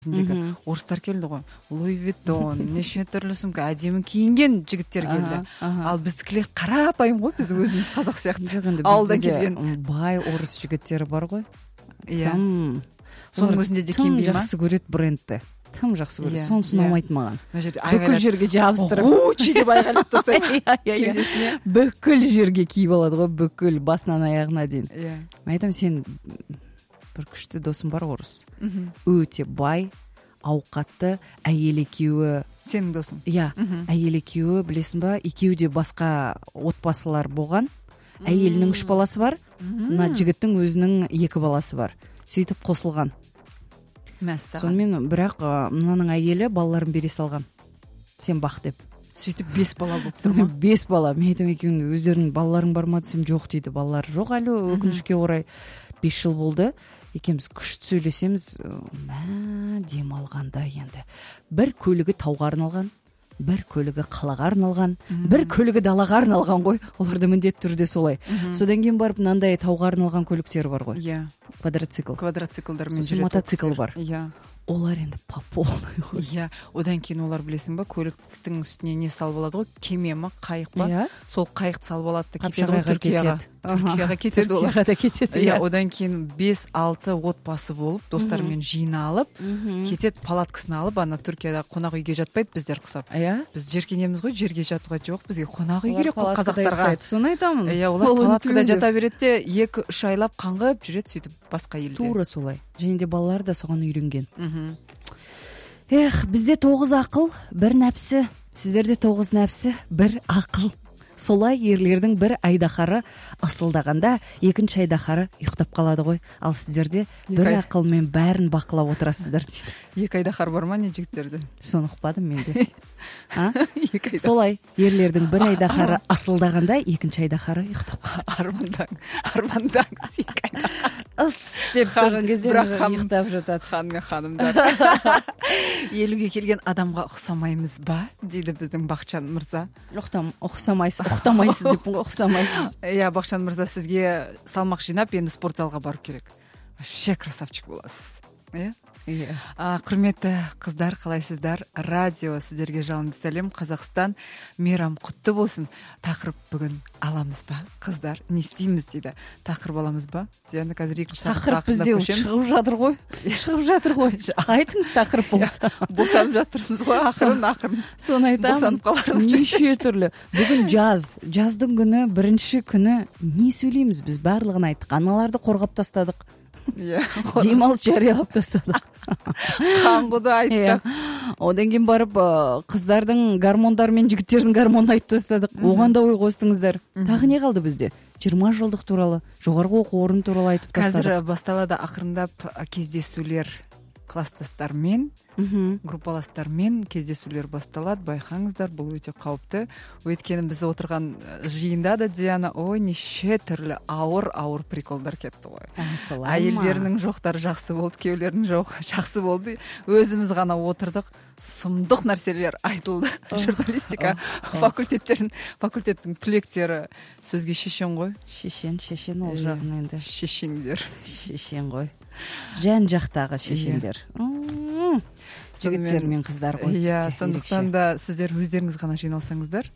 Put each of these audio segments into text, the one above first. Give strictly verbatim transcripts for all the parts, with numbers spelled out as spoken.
кезіндегі орыстар келді ғой. Луи Виттон, неше түрлі сумка, әдемі киінген жігіттер келді. Ал біздікілер қарапайым ғой, біздің өзіміз қазақ сияқты. Ауылдан келген бай орыс жігіттері бар ғой. Иә. Соның өзінде де киінбей ма? Тым жақсы көреді брендті. Тым жақсы көреді. Сонысы ұнамайды маған. Бүкіл жерге жабыстырып, учи деп айғайлап тастайды кеудесіне. Бүкіл жерге киіп алады ғой, бүкіл басынан аяғына дейін. Иә. Мен айтамын, сен бір күшті досым бар орыс. Өте бай, ауқатты, әйел екеуі. Сенің досың? Иә, әйел екеуі, білесің ба, екеуі де басқа отбасылар болған. Әйелінің үш баласы бар, мына жігіттің өзінің екі баласы бар. Сөйтіп қосылған. Мәссаған. Сонымен бірақ мынаның әйелі балаларын бере салған. Сен бақ деп. Сөйтіп бес бала болып тұр ма? Бес бала. Мен айтам, екеуінің өздерінің балаларың бар ма десем, жоқ дейді. Балалар жоқ әлі, өкінішке орай. Бес жыл болды. Екеміз күшті сөйлесеміз, мә, дем алғанда енді. Бір көлігі тауға арналған, бір көлігі қалаға арналған, бір көлігі далаға арналған ғой. Оларда міндетті түрде солай. Содан кейін барып мынандай тауға арналған көліктер бар ғой. Иә. Квадроцикл. Квадроциклдармен жүреді. Мотоцикл бар. Иә. Олар енді по полной ғой. Иә, одан кейін олар білесің ба, көліктің үстіне не салып алады ғой, кеме ма, қайық па? Сол қайықты салып алады да кетеді ғой Түркияға. Түркияға кетеді олар. Түркияға да кетеді. Иә, одан кейін бес алты отбасы болып, достарымен жиналып, кетеді, палаткасын алып, ана Түркияда қонақ үйге жатпайды, біздер құсап. Иә. Біз жеркенеміз ғой, жерге жатуға жоқ, бізге қонақ үй керек қой қазақтарға. Соны айтамын. Иә, олар палаткада жата береді де, екі үш айлап қаңғып жүреді, сөйтіп басқа елде. Тура солай. Және де балалар да соған үйренген. Эх, бізде тоғыз ақыл, бір нәпсі, сіздерде тоғыз нәпсі, бір ақыл. Солай ерлердің бір айдахары асылдағанда, екінші айдахары ұйықтап қалады ғой. Ал сіздерде бір ақылмен бәрін бақылап отырасыздар дейді. Екі айдахар бар ма не жігіттерді? Соны ұқпадым менде. Солай ерлердің бір айдахары асылдағанда, екінші айдахары ұйықтап қалады. Армандаң, армандаң, сек айдахар. Ыс деп тұрған кезде ұйықтап жатады. Ханым мен ханымдар. Елуге келген адамға ұқсамаймыз ба? Дейді біздің Бақытжан мырза. Ұқсамайсыз, ұқтамайсыз деп ұқсамайсыз. Иә, Бақытжан мырза, сізге салмақ жинап, енді спортзалға барып керек. Вообще красавчик боласыз. Иә? Иә. Құрметті қыздар, қалайсыздар? Радио сіздерге жалынды сәлем. Қазақстан мейрам құтты болсын. Тақырып бүгін аламыз ба? Қыздар, не істейміз дейді. Тақырып аламыз ба? Диана, қазір екінші тақырып бізде шығып жатыр ғой. Шығып жатыр ғой. Айтыңыз тақырып болса. Босанып жатырмыз ғой, ақырын ақырын. Соны айтамын. Босанып қалармыз. Неше түрлі. Бүгін жаз. Жаздың күні, бірінші күні не сөйлейміз біз? Барлығын айттық. Аналарды қорғап тастадық. Демалыс жариялап тастадық. Қаңғуды айттық. Одан кейін барып қыздардың гормондары мен жігіттердің гормонын айтып тастадық. Оған да ой қостыңыздар. Тағы не қалды бізде? жиырма жылдық туралы, жоғарғы оқу орны туралы айтып тастадық. Қазір басталады ақырындап кездесулер. Класстастармен, группаластармен кездесулер басталады. Байқаңыздар, бұл өте қауіпті. Өйткені біз отырған жиында да Диана, ой, неше түрлі ауыр-ауыр приколдар кетті ғой. Әйелдерінің жоқтары жақсы болды, күйеулерінің жоқ жақсы болды. Өзіміз ғана отырдық, сұмдық нәрселер айтылды. Журналистика факультеттерін, факультеттің түлектері сөзге шешен ғой. Шешен, шешен ол жағын енді. Шешендер. Шешен ғой. Жан жақтағы шешендер. Жігіттер мен қыздар ғой. Иә, сондықтан да сіздер өздеріңіз ғана жиналсаңыздар.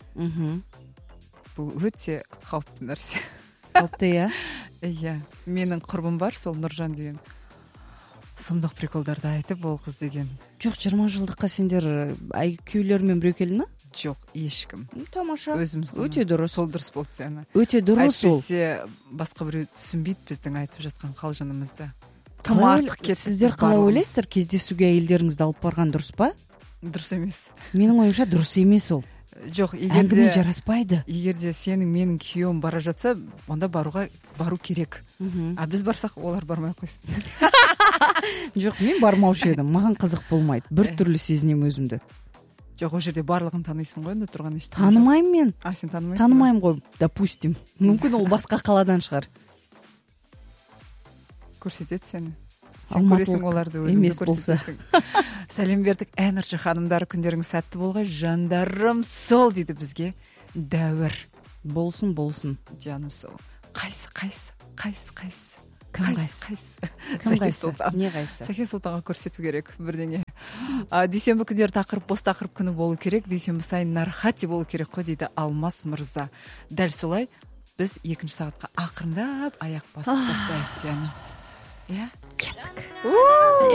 Бұл өте қауіпті нәрсе. Қауіпті, иә? Иә. Менің құрбым бар, сол Нұржан деген. Сұмдық приколдарды айтып, ол қыз деген. Жоқ, жиырма жылдыққа сендер күйеулермен біреу келді ме? Жоқ, ешкім. Тамаша. Өзіміз ғана. Өте дұрыс. Сол дұрыс болды сені. Өте дұрыс ол. Әйтпесе басқа біреу түсінбейді біздің айтып жатқан қалжыңымызды. Сіздер қалай ойлайсыздар, кездесуге әйелдеріңізді алып барған дұрыс па? Дұрыс емес. Менің ойымша дұрыс емес ол. Жоқ, егер де жараспайды. Егер де сенің менің күйеуім бара жатса, онда баруға бару керек. А біз барсақ, олар бармай қойсын. Жоқ, мен бармаушы едім. Маған қызық болмайды. Бір түрлі сезінем өзімді. Жоқ, о жерде барлығын танисың ғой, онда тұрған еш. Танымаймын мен. А, сен танымайсың? Танымаймын ғой, допустим. Мүмкін ол басқа қаладан шығар. Көрсетеді сені. Сен көресің оларды, өзіңді көрсетесің. Сәлем бердік, Энерджи ханымдары, күндеріңіз сәтті болғай. Жандарым сол дейді бізге. Дәуір. Болсын, болсын. Жаным сол. Қайсы, қайсы, қайсы, қайсы. кім қайсы кайсы кім Сәкен қайсы Сұлтан. не қайсы Сәкен Сұлтанға көрсету керек бірдеңе. А, дүйсенбі күндері тақырып бос тақырып күні болу керек, дүйсенбі сайын нархати болу керек қой дейді Алмас мырза. Дәл солай біз екінші сағатқа ақырындап аяқ басып бастайық Диана. Иә, кеттік